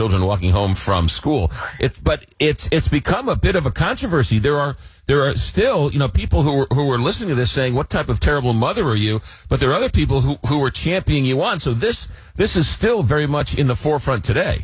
children walking home from school. But it's become a bit of a controversy. There are still, people who are listening to this saying, what type of terrible mother are you? But there are other people who are championing you on. So this is still very much in the forefront today.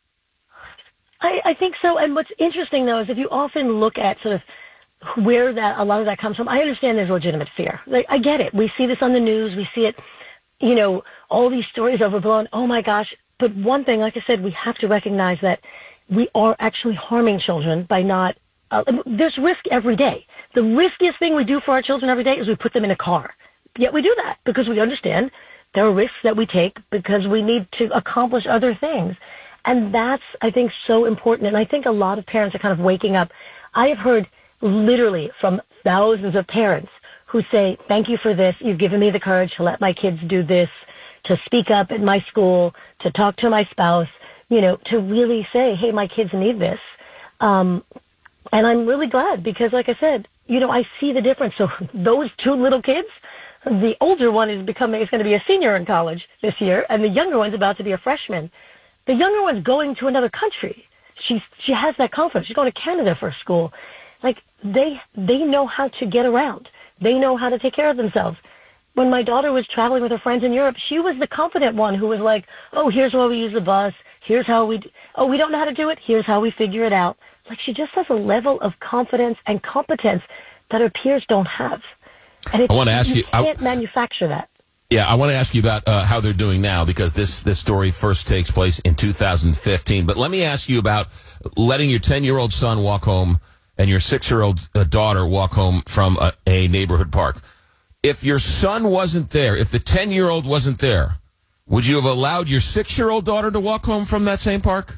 I think so. And what's interesting, though, is if you often look at sort of where a lot of that comes from, I understand there's legitimate fear. Like, I get it. We see this on the news. We see it, all these stories overblown. Oh, my gosh. But one thing, like I said, we have to recognize that we are actually harming children by not there's risk every day. The riskiest thing we do for our children every day is we put them in a car. Yet we do that because we understand there are risks that we take because we need to accomplish other things. And that's, I think, so important. And I think a lot of parents are kind of waking up. I have heard literally from thousands of parents who say, thank you for this. You've given me the courage to let my kids do this, to speak up at my school, to talk to my spouse, to really say, hey, my kids need this. And I'm really glad because, like I said, I see the difference. So those two little kids, the older one is going to be a senior in college this year, and the younger one's about to be a freshman. The younger one's going to another country. She has that confidence. She's going to Canada for school. Like, they know how to get around. They know how to take care of themselves. When my daughter was traveling with her friends in Europe, she was the confident one who was like, oh, here's why we use the bus. Here's how we don't know how to do it. Here's how we figure it out. Like, she just has a level of confidence and competence that her peers don't have. And I want to ask you, can't manufacture that. Yeah, I want to ask you about how they're doing now because this story first takes place in 2015. But let me ask you about letting your 10-year-old son walk home and your 6-year-old daughter walk home from a neighborhood park. If your son wasn't there, if the 10-year-old wasn't there, would you have allowed your 6-year-old daughter to walk home from that same park?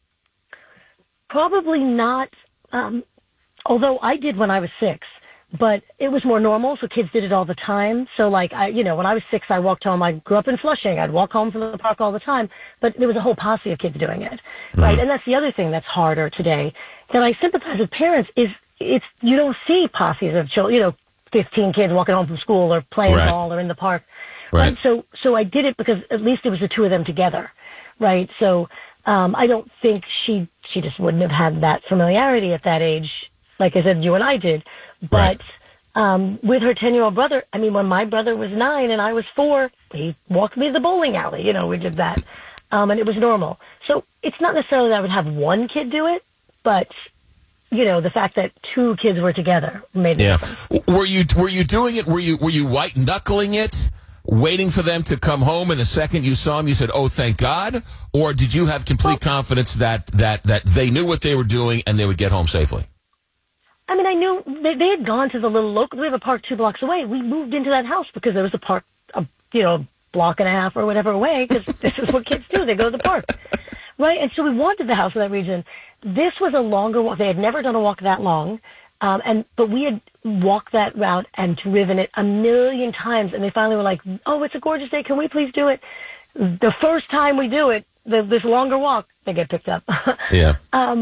Probably not, although I did when I was 6. But it was more normal, so kids did it all the time. So, like, when I was 6, I walked home. I grew up in Flushing. I'd walk home from the park all the time. But there was a whole posse of kids doing it, right? And that's the other thing that's harder today that I sympathize with parents is you don't see posses of children, 15 kids walking home from school or playing ball or in the park, right? So I did it because at least it was the two of them together, right? So I don't think she just wouldn't have had that familiarity at that age, like I said, you and I did. But with her 10-year-old brother, when my brother was 9 and I was 4, he walked me to the bowling alley. We did that. And it was normal. So it's not necessarily that I would have one kid do it, but, the fact that 2 kids were together made it different. Were you doing it? Were you white knuckling it, waiting for them to come home, and the second you saw them, you said, "Oh, thank God"? Or did you have complete confidence that they knew what they were doing and they would get home safely? I knew they had gone to the little local. We have a park 2 blocks away. We moved into that house because there was a park, block and a half or whatever away. Because this is what kids do; they go to the park, right? And so we wanted the house in that region. This was a longer walk. They had never done a walk that long, but we had walked that route and driven it a million times. And they finally were like, "Oh, it's a gorgeous day. Can we please do it?" The first time we do it, this longer walk, they get picked up. Yeah.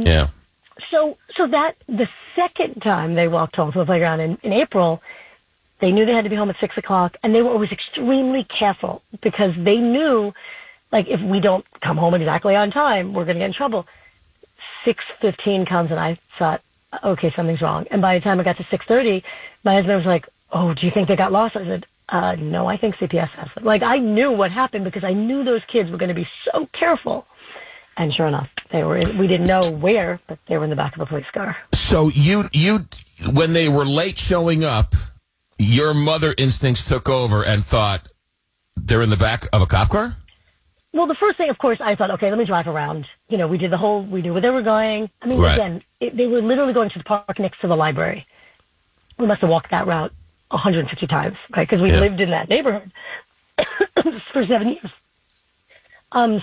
So that the second time they walked home from the playground in April, they knew they had to be home at 6 o'clock, and they were always extremely careful because they knew, like, if we don't come home exactly on time, we're going to get in trouble. 6:15 comes, and I thought, okay, something's wrong. And by the time I got to 6:30, my husband was like, "Oh, do you think they got lost?" I said, "No, I think CPS has them." Like, I knew what happened because I knew those kids were going to be so careful. And sure enough, we didn't know where, but they were in the back of a police car. So you, when they were late showing up, your mother instincts took over and thought they're in the back of a cop car? Well, the first thing, of course, I thought, okay, let me drive around. We knew where they were going. Again, they were literally going to the park next to the library. We must have walked that route 150 times, right? Because we lived in that neighborhood for 7 years.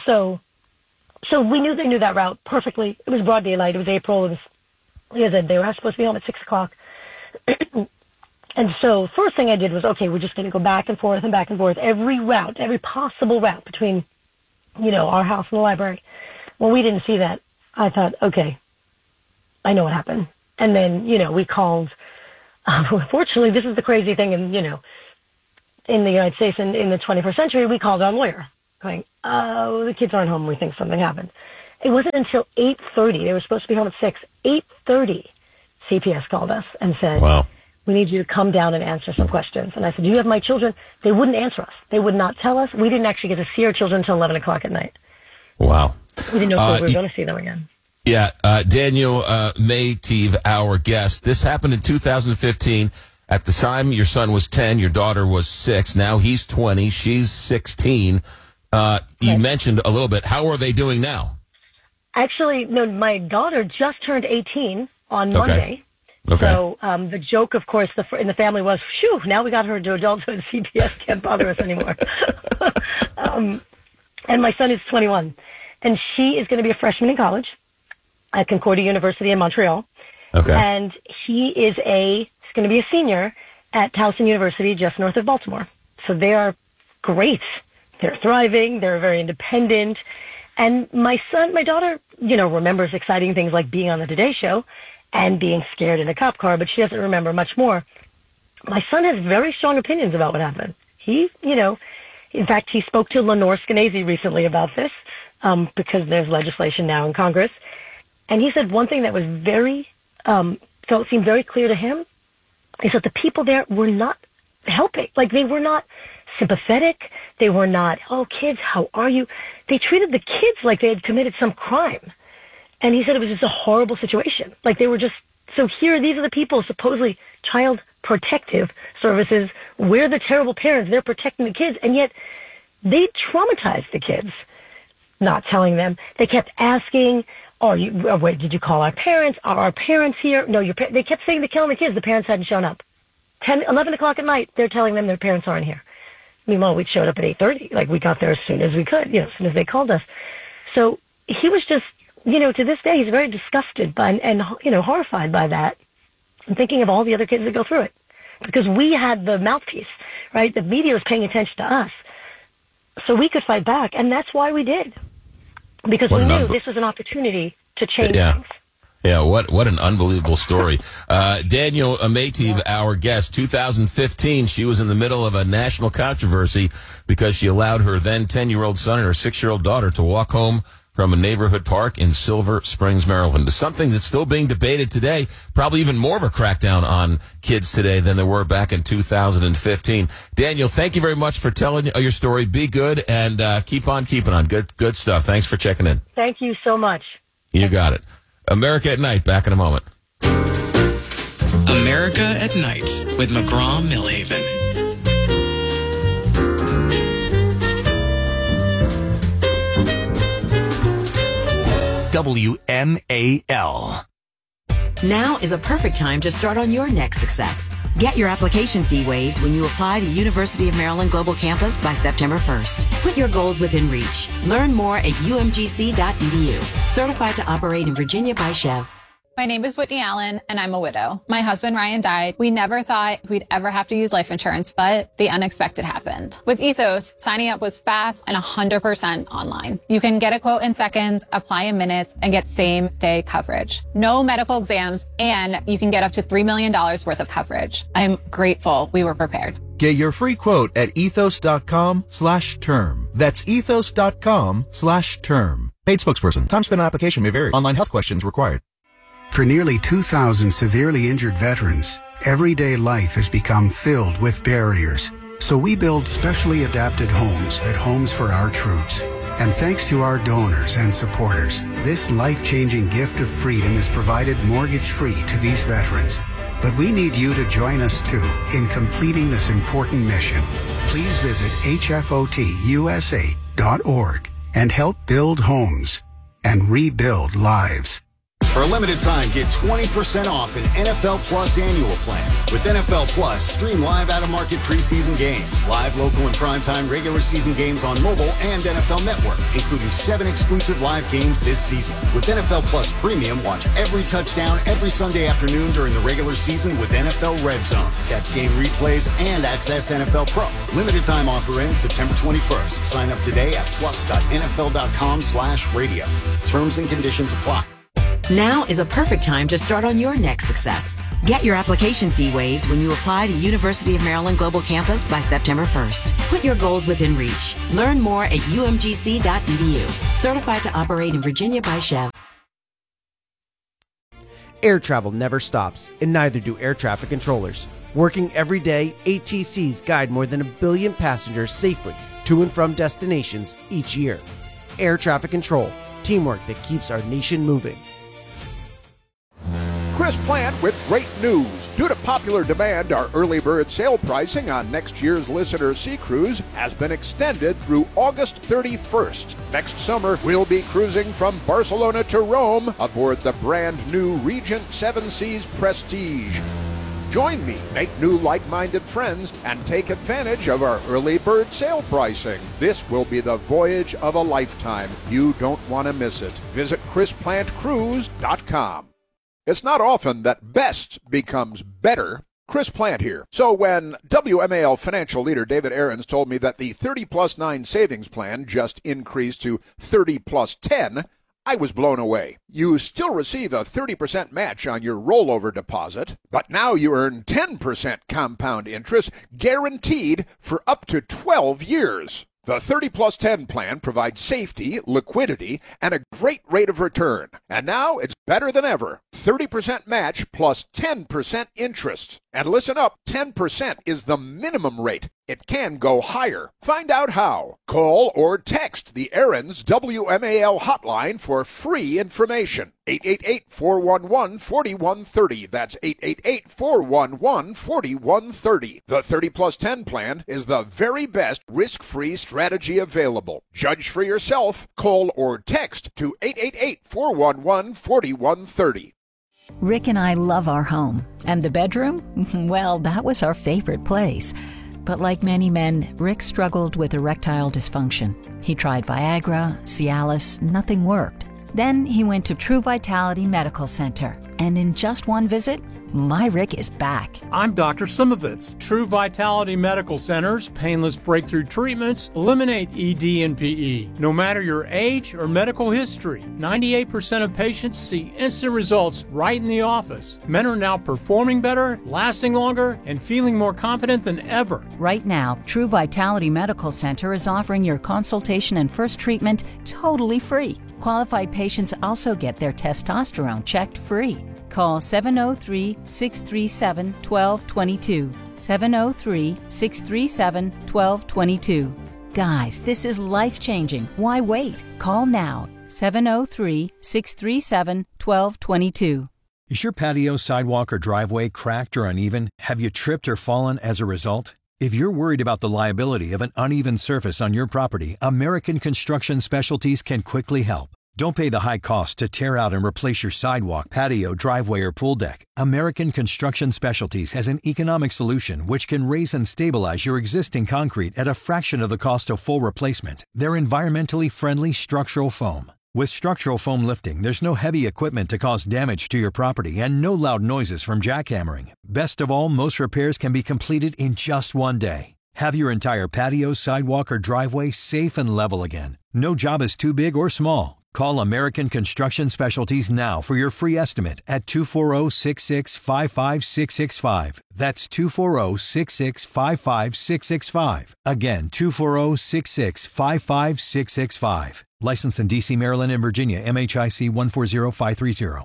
So we knew they knew that route perfectly. It was broad daylight. It was April. Like I said, they were supposed to be home at 6 o'clock. And so first thing I did was, okay, we're just going to go back and forth, every possible route between, our house and the library. Well, we didn't see that. I thought, okay, I know what happened. And then, we called. Unfortunately, this is the crazy thing. And, in the United States in the 21st century, we called our lawyer. Going, oh, the kids aren't home. We think something happened. It wasn't until 8:30. They were supposed to be home at 6. 8:30, CPS called us and said, Wow. we need you to come down and answer some questions. And I said, do you have my children? They wouldn't answer us. They would not tell us. We didn't actually get to see our children until 11 o'clock at night. Wow. We didn't know if we were going to see them again. Yeah, Daniel Mayteve, our guest. This happened in 2015. At the time, your son was 10, your daughter was 6. Now he's 20, she's 16. You mentioned a little bit. How are they doing now? Actually, no, my daughter just turned 18 on Monday. Okay. So the joke, of course, in the family was, phew, now we got her to adulthood. CPS can't bother us anymore. And my son is 21. And she is going to be a freshman in college at Concordia University in Montreal. Okay. And he is going to be a senior at Towson University just north of Baltimore. So they are great. They're thriving. They're very independent. And my daughter, remembers exciting things like being on the Today Show and being scared in a cop car, but she doesn't remember much more. My son has very strong opinions about what happened. He, in fact, he spoke to Lenore Skenazy recently about this, because there's legislation now in Congress. And he said one thing that was seemed very clear to him is that the people there were not helping. Like, they were not sympathetic. They were not, oh, kids, how are you? They treated the kids like they had committed some crime. And he said it was just a horrible situation. Like, they were just, so these are the people, supposedly child protective services. We're the terrible parents. They're protecting the kids. And yet they traumatized the kids, not telling them. They kept asking, wait, did you call our parents? Are our parents here? No, they kept saying they're killing the kids. The parents hadn't shown up. 11 o'clock at night, they're telling them their parents aren't here. Meanwhile, we showed up at 8:30. Like, we got there as soon as we could, as soon as they called us. So he was just, to this day, he's very disgusted by and horrified by that, and thinking of all the other kids that go through it. Because we had the mouthpiece, right? The media was paying attention to us, so we could fight back, and that's why we did. Because we knew this was an opportunity to change things. Yeah, what an unbelievable story. Daniel Mayteve, our guest, 2015, she was in the middle of a national controversy because she allowed her then 10-year-old son and her 6-year-old daughter to walk home from a neighborhood park in Silver Springs, Maryland. Something that's still being debated today, probably even more of a crackdown on kids today than there were back in 2015. Daniel, thank you very much for telling your story. Be good and keep on keeping on. Good stuff. Thanks for checking in. Thank you so much. You got it. America at Night, back in a moment. America at Night with McGraw-Millhaven. WMAL. Now is a perfect time to start on your next success. Get your application fee waived when you apply to University of Maryland Global Campus by September 1st. Put your goals within reach. Learn more at umgc.edu. Certified to operate in Virginia by Chev. My name is Whitney Allen, and I'm a widow. My husband, Ryan, died. We never thought we'd ever have to use life insurance, but the unexpected happened. With Ethos, signing up was fast and 100% online. You can get a quote in seconds, apply in minutes, and get same-day coverage. No medical exams, and you can get up to $3 million worth of coverage. I'm grateful we were prepared. Get your free quote at ethos.com/term. That's ethos.com/term. Paid spokesperson. Time spent on application may vary. Online health questions required. For nearly 2,000 severely injured veterans, everyday life has become filled with barriers. So we build specially adapted homes at Homes for Our Troops. And thanks to our donors and supporters, this life-changing gift of freedom is provided mortgage-free to these veterans. But we need you to join us, too, in completing this important mission. Please visit hfotusa.org and help build homes and rebuild lives. For a limited time, get 20% off an NFL Plus annual plan. With NFL Plus, stream live out-of-market preseason games, live local and primetime regular season games on mobile and NFL Network, including 7 exclusive live games this season. With NFL Plus Premium, watch every touchdown every Sunday afternoon during the regular season with NFL Red Zone. Catch game replays and access NFL Pro. Limited time offer ends September 21st. Sign up today at plus.nfl.com/radio. Terms and conditions apply. Now is a perfect time to start on your next success. Get your application fee waived when you apply to University of Maryland Global Campus by September 1st. Put your goals within reach. Learn more at umgc.edu. Certified to operate in Virginia by Chev. Air travel never stops, and neither do air traffic controllers. Working every day, ATCs guide more than 1 billion passengers safely to and from destinations each year. Air traffic control, teamwork that keeps our nation moving. Chris Plant with great news. Due to popular demand, our early bird sale pricing on next year's Listener Sea Cruise has been extended through August 31st. Next summer, we'll be cruising from Barcelona to Rome aboard the brand new Regent Seven Seas Prestige. Join me, make new like-minded friends, and take advantage of our early bird sale pricing. This will be the voyage of a lifetime. You don't want to miss it. Visit ChrisPlantCruise.com. It's not often that best becomes better. Chris Plant here. So when WMAL financial leader David Aarons told me that the 30+9 savings plan just increased to 30+10, I was blown away. You still receive a 30% match on your rollover deposit, but now you earn 10% compound interest guaranteed for up to 12 years. The 30+10 plan provides safety, liquidity, and a great rate of return. And now it's better than ever. 30% match plus 10% interest. And listen up, 10% is the minimum rate. It can go higher. Find out how. Call or text the Aarons WMAL hotline for free information. 888-411-4130. That's 888-411-4130. The 30+10 plan is the very best risk-free strategy available. Judge for yourself. Call or text to 888-411-4130. Rick and I love our home. And the bedroom? Well, that was our favorite place. But like many men, Rick struggled with erectile dysfunction. He tried Viagra, Cialis, nothing worked. Then he went to True Vitality Medical Center, and in just one visit, my Rick is back. I'm Dr. Simovitz. True Vitality Medical Center's painless breakthrough treatments eliminate ED and PE. No matter your age or medical history, 98% of patients see instant results right in the office. Men are now performing better, lasting longer, and feeling more confident than ever. Right now, True Vitality Medical Center is offering your consultation and first treatment totally free. Qualified patients also get their testosterone checked free. Call 703-637-1222. 703-637-1222. Guys, this is life-changing. Why wait? Call now. 703-637-1222. Is your patio, sidewalk, or driveway cracked or uneven? Have you tripped or fallen as a result? If you're worried about the liability of an uneven surface on your property, American Construction Specialties can quickly help. Don't pay the high cost to tear out and replace your sidewalk, patio, driveway, or pool deck. American Construction Specialties has an economic solution which can raise and stabilize your existing concrete at a fraction of the cost of full replacement. They're environmentally friendly structural foam. With structural foam lifting, there's no heavy equipment to cause damage to your property and no loud noises from jackhammering. Best of all, most repairs can be completed in just one day. Have your entire patio, sidewalk, or driveway safe and level again. No job is too big or small. Call American Construction Specialties now for your free estimate at 240-665-5665. That's 240-665-5665. Again, 240-665-5665. Licensed in D.C., Maryland, and Virginia, MHIC 140530.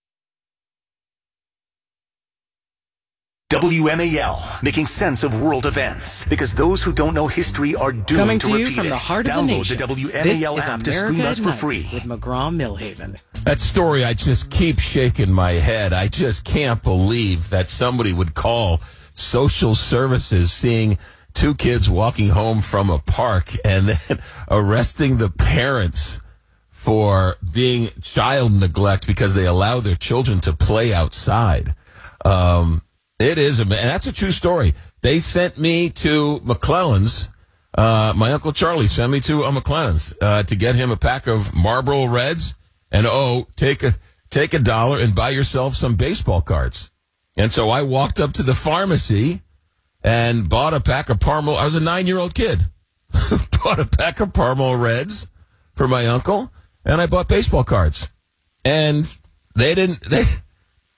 WMAL, making sense of world events. Because those who don't know history are doomed Coming to to you repeat from it. the heart of the Download nation. the WMAL This app is to stream America us at for Night free. with McGraw-Millhaven. That story, I just keep shaking my head. I just can't believe that somebody would call social services seeing two kids walking home from a park and then arresting the parents for being child neglect because they allow their children to play outside. It is, and that's a true story. They sent me to McClellan's. My Uncle Charlie sent me to McClellan's to get him a pack of Marlboro Reds and take $1 and buy yourself some baseball cards. And so I walked up to the pharmacy and bought a pack of Parmo. I was a 9-year-old kid. Bought a pack of Parmo Reds for my uncle, and I bought baseball cards. And they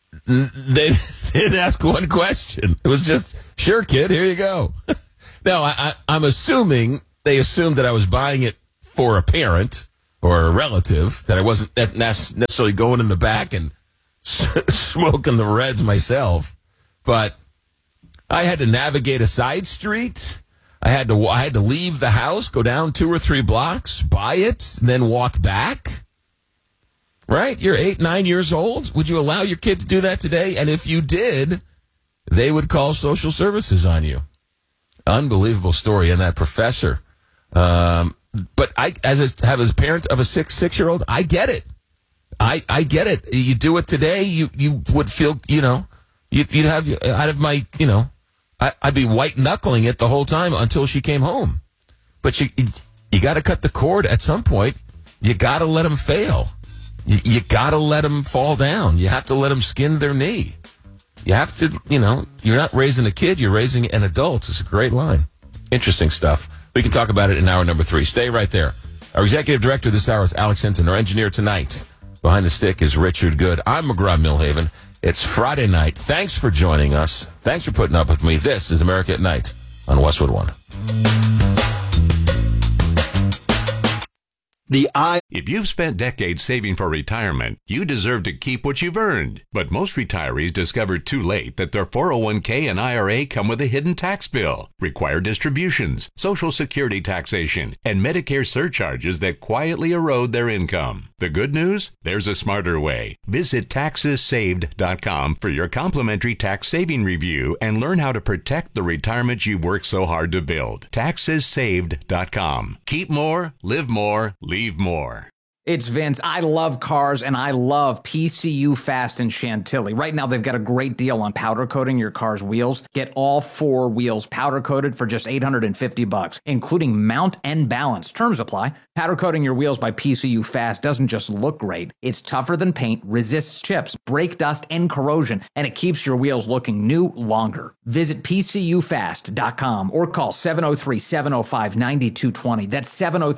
they didn't ask one question. It was just, sure, kid, here you go. Now, I'm assuming they assumed that I was buying it for a parent or a relative, that I wasn't necessarily going in the back and smoking the Reds myself. But I had to navigate a side street. I had to leave the house, go down 2 or 3 blocks, buy it, and then walk back. Right? You're 8, 9 years old. Would you allow your kid to do that today? And if you did, they would call social services on you. Unbelievable story. And that professor. But as a parent of a 6-year-old, I get it. I get it. You do it today, you would feel, you'd have, out of my, I'd be white knuckling it the whole time until she came home. But you got to cut the cord at some point. You got to let them fail. You got to let them fall down. You have to let them skin their knee. You have to, you're not raising a kid, you're raising an adult. It's a great line. Interesting stuff. We can talk about it in hour number 3. Stay right there. Our executive director this hour is Alex Hinton. Our engineer tonight behind the stick is Richard Good. I'm McGraw-Milhaven. It's Friday night. Thanks for joining us. Thanks for putting up with me. This is America at Night on Westwood One. If you've spent decades saving for retirement, you deserve to keep what you've earned. But most retirees discover too late that their 401k and IRA come with a hidden tax bill, required distributions, Social Security taxation, and Medicare surcharges that quietly erode their income. The good news? There's a smarter way. Visit TaxesSaved.com for your complimentary tax saving review and learn how to protect the retirement you worked so hard to build. TaxesSaved.com. Keep more, live more, leave more. It's Vince. I love cars, and I love PCU Fast in Chantilly. Right now, they've got a great deal on powder coating your car's wheels. Get all 4 wheels powder coated for just $850, including mount and balance. Terms apply. Powder coating your wheels by PCU Fast doesn't just look great. It's tougher than paint, resists chips, brake dust, and corrosion, and it keeps your wheels looking new longer. Visit PCUFast.com or call 703-705-9220. That's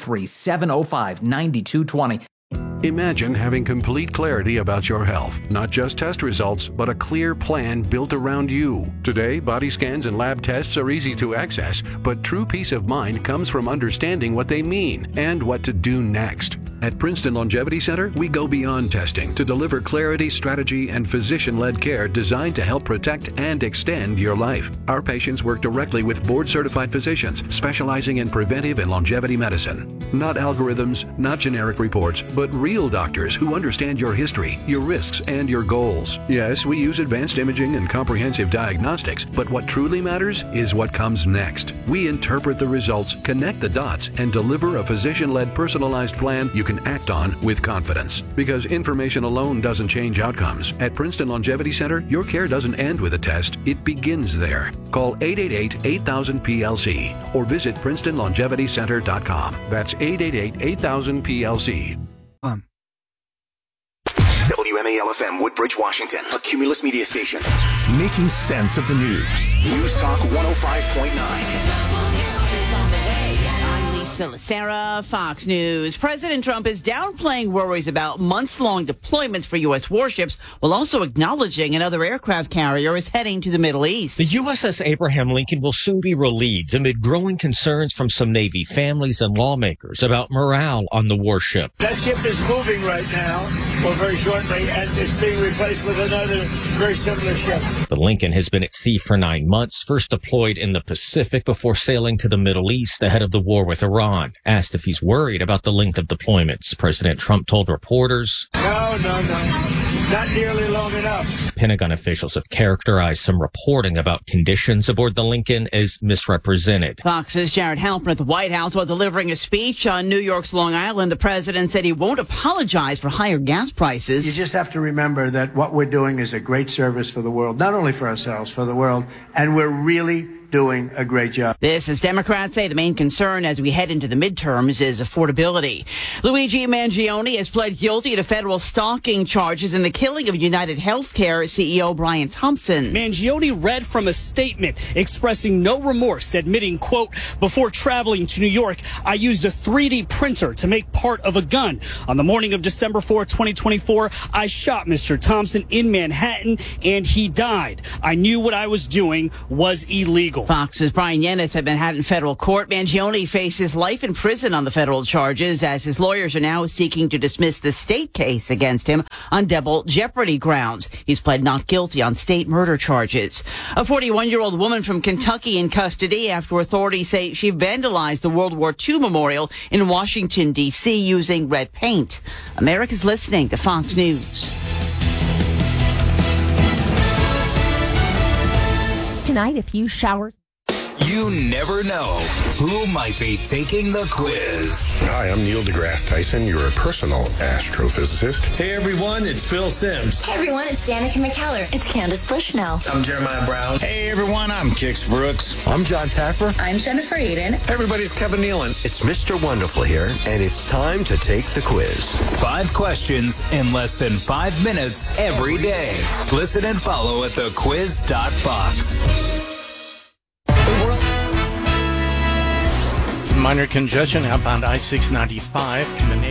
703-705-9220. Imagine having complete clarity about your health, not just test results, but a clear plan built around you. Today, body scans and lab tests are easy to access, but true peace of mind comes from understanding what they mean and what to do next. At Princeton Longevity Center, we go beyond testing to deliver clarity, strategy, and physician-led care designed to help protect and extend your life. Our patients work directly with board-certified physicians specializing in preventive and longevity medicine. Not algorithms, not generic reports, but real doctors who understand your history, your risks, and your goals. Yes, we use advanced imaging and comprehensive diagnostics, but what truly matters is what comes next. We interpret the results, connect the dots, and deliver a physician-led personalized plan you can act on with confidence. Because information alone doesn't change outcomes. At Princeton Longevity Center, your care doesn't end with a test. It begins there. Call 888-8000-PLC or visit PrincetonLongevityCenter.com. That's 888-8000-PLC. WMAL-FM, Woodbridge, Washington, a Cumulus media station. Making sense of the news. News Talk 105.9. Sarah, Fox News. President Trump is downplaying worries about months-long deployments for U.S. warships while also acknowledging another aircraft carrier is heading to the Middle East. The USS Abraham Lincoln will soon be relieved amid growing concerns from some Navy families and lawmakers about morale on the warship. That ship is moving right now, or very shortly, and it's being replaced with another very similar ship. The Lincoln has been at sea for 9 months, first deployed in the Pacific before sailing to the Middle East ahead of the war with Iran. Asked if he's worried about the length of deployments, President Trump told reporters, No, not nearly long enough. Pentagon officials have characterized some reporting about conditions aboard the Lincoln as misrepresented. Fox's Jared Halpern at the White House while delivering a speech on New York's Long Island. The president said he won't apologize for higher gas prices. You just have to remember that what we're doing is a great service for the world, not only for ourselves, for the world, and we're really doing a great job. This, as Democrats say, the main concern as we head into the midterms is affordability. Luigi Mangione has pled guilty to federal stalking charges in the killing of United Healthcare CEO Brian Thompson. Mangione read from a statement expressing no remorse, admitting, quote, "Before traveling to New York, I used a 3D printer to make part of a gun. On the morning of December 4, 2024, I shot Mr. Thompson in Manhattan and he died. I knew what I was doing was illegal." Fox's Brian Yennis at Manhattan federal court. Mangione faces life in prison on the federal charges as his lawyers are now seeking to dismiss the state case against him on double jeopardy grounds. He's pled not guilty on state murder charges. A 41-year-old woman from Kentucky in custody after authorities say she vandalized the World War II memorial in Washington, D.C. using red paint. America's listening to Fox News. Tonight, a few showers. You never know who might be taking the quiz. Hi, I'm Neil deGrasse Tyson, your personal astrophysicist. Hey everyone, it's Phil Simms. Hey everyone, it's Danica McKellar. It's Candace Bushnell. I'm Jeremiah Brown. Hey everyone, I'm Kix Brooks. I'm John Taffer. I'm Jennifer Aiden. Hey everybody's Kevin Nealon. It's Mr. Wonderful here, and it's time to take the quiz. 5 questions in less than 5 minutes every day. Listen and follow at thequiz.fox. Minor congestion outbound I-695 in the